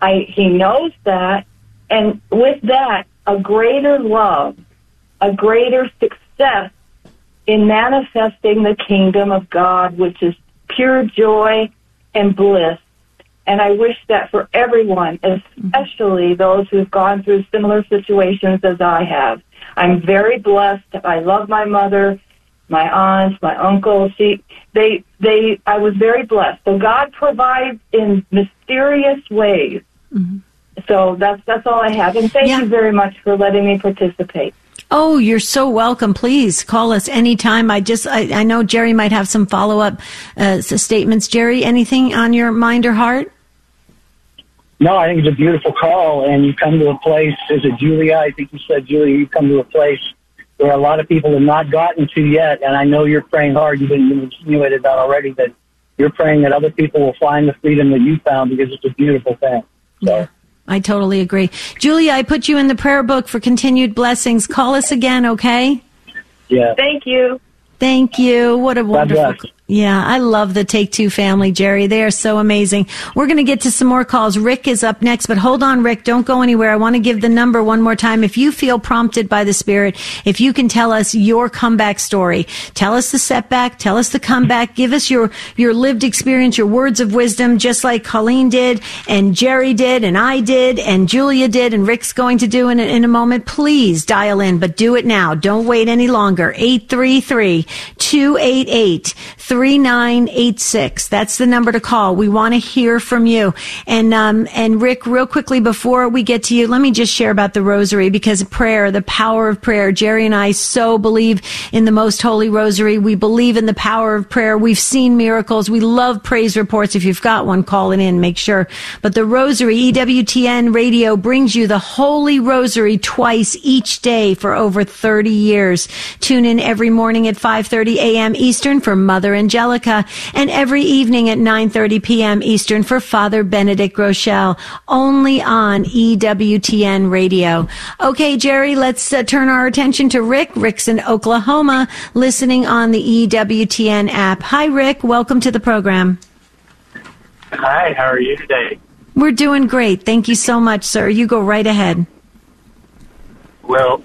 He knows that, and with that, a greater love, a greater success in manifesting the kingdom of God, which is pure joy and bliss. And I wish that for everyone, especially those who've gone through similar situations as I have. I'm very blessed. I love my mother, my aunts, my uncles. I was very blessed. So God provides in mysterious ways. Mm-hmm. So that's all I have. And thank you very much for letting me participate. Oh, you're so welcome. Please call us anytime. I know Jerry might have some follow-up statements. Jerry, anything on your mind or heart? No, I think it's a beautiful call, and you come to a place, is it Julia? I think you said, Julia, you come to a place where a lot of people have not gotten to yet, and I know you're praying hard. You've insinuated that already, that you're praying that other people will find the freedom that you found, because it's a beautiful thing. So. Yeah. I totally agree. Julia, I put you in the prayer book for continued blessings. Call us again, okay? Yeah. Thank you. Thank you. What a wonderful... Yeah, I love the Take Two family, Jerry. They are so amazing. We're going to get to some more calls. Rick is up next, but hold on, Rick. Don't go anywhere. I want to give the number one more time. If you feel prompted by the Spirit, if you can tell us your comeback story, tell us the setback, tell us the comeback, give us your lived experience, your words of wisdom, just like Colleen did, and Jerry did, and I did, and Julia did, and Rick's going to do in a moment. Please dial in, but do it now. Don't wait any longer. 833-288-3986. That's the number to call. We want to hear from you. And Rick, real quickly before we get to you, let me just share about the rosary, because prayer, the power of prayer. Jerry and I so believe in the Most Holy Rosary. We believe in the power of prayer. We've seen miracles. We love praise reports. If you've got one, call it in, make sure. But the rosary, EWTN Radio brings you the Holy Rosary twice each day for over 30 years. Tune in every morning at 5:30 a.m. Eastern for Mother Angelica, and every evening at 9:30 p.m. Eastern for Father Benedict Groeschel, only on EWTN Radio. Okay, Jerry, let's turn our attention to Rick. Rick's in Oklahoma, listening on the EWTN app. Hi, Rick. Welcome to the program. Hi, how are you today? We're doing great. Thank you so much, sir. You go right ahead. Well,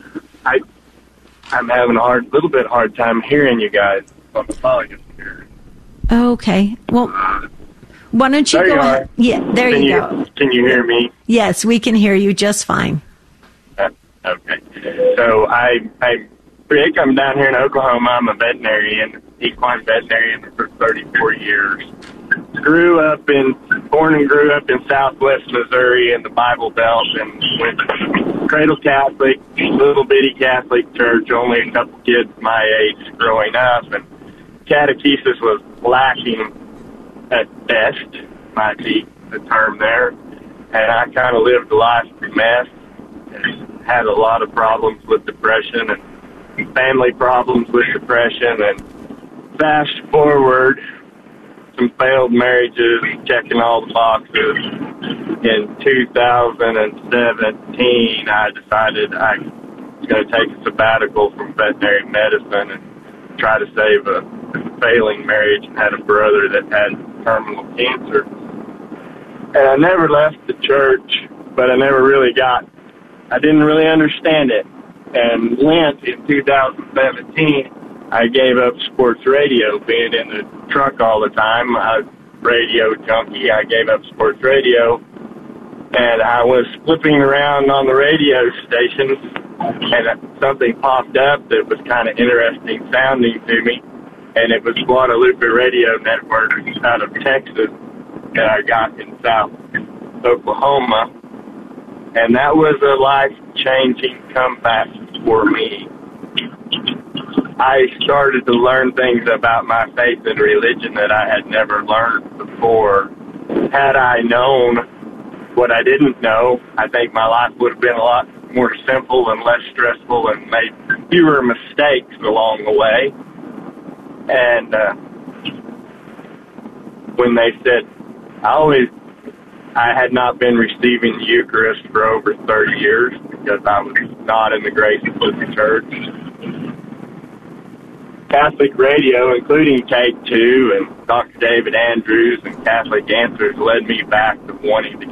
I'm having a little bit hard time hearing you guys on the phone here. Okay. Well, why don't you go ahead? Yeah, there you go. Can you hear me? Yes, we can hear you just fine. Okay. So I'm Rick. I'm down here in Oklahoma. I'm a veterinarian, equine veterinarian for 34 years. Born and grew up in Southwest Missouri in the Bible Belt, and went to cradle Catholic, little bitty Catholic church, only a couple kids my age growing up, and catechesis was lacking at best, might be the term there, and I kind of lived a life of a mess, and had a lot of problems with depression and family problems with depression, and fast forward, some failed marriages, checking all the boxes. In 2017, I decided I was going to take a sabbatical from veterinary medicine and try to save a failing marriage, and had a brother that had terminal cancer. And I never left the church, but I didn't really understand it. And Lent in 2017, I gave up sports radio, being in the truck all the time. I was a radio junkie. I gave up sports radio, and I was flipping around on the radio stations, and something popped up that was kind of interesting sounding to me, and it was Guadalupe Radio Network out of Texas that I got in South Oklahoma, and that was a life-changing comeback for me. I started to learn things about my faith and religion that I had never learned before. Had I known what I didn't know, I think my life would have been a lot more simple and less stressful and made fewer mistakes along the way. And when they said, I had not been receiving the Eucharist for over 30 years because I was not in the graces of the church. Catholic radio, including Take Two and Dr. David Andrews and Catholic Answers, led me back to wanting to